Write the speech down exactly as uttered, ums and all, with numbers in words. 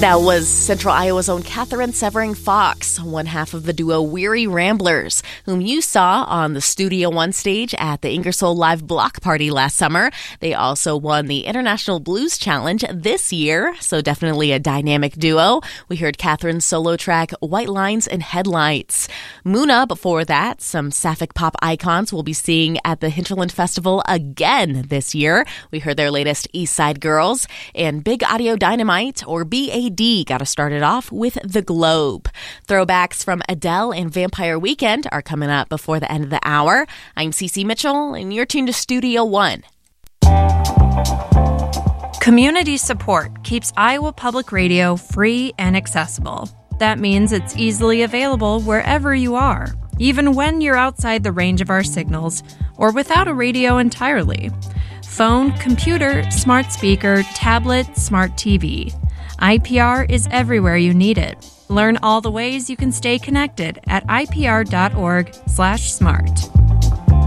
That was Central Iowa's own Catherine Severing Fox, one half of the duo Weary Ramblers, whom you saw on the Studio One stage at the Ingersoll Live Block Party last summer. They also won the International Blues Challenge this year, so definitely a dynamic duo. We heard Catherine's solo track, White Lines and Headlights. Muna, before that, some sapphic pop icons we'll be seeing at the Hinterland Festival again this year. We heard their latest East Side Girls, and Big Audio Dynamite, or B A D, got to start it off with The Globe. Throwbacks from Adele and Vampire Weekend are coming up before the end of the hour. I'm Cece Mitchell, and you're tuned to Studio One. Community support keeps Iowa Public Radio free and accessible. That means it's easily available wherever you are, even when you're outside the range of our signals or without a radio entirely. Phone, computer, smart speaker, tablet, smart T V. I P R is everywhere you need it. Learn all the ways you can stay connected at I P R dot org slash smart.